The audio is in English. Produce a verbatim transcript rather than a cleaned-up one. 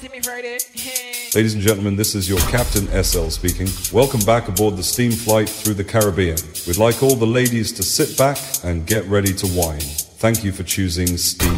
see me Friday. Ladies and gentlemen, this is your Captain S L speaking. Welcome back aboard the steam flight through the Caribbean. We'd like all the ladies to sit back and get ready to wine. Thank you for choosing Steam.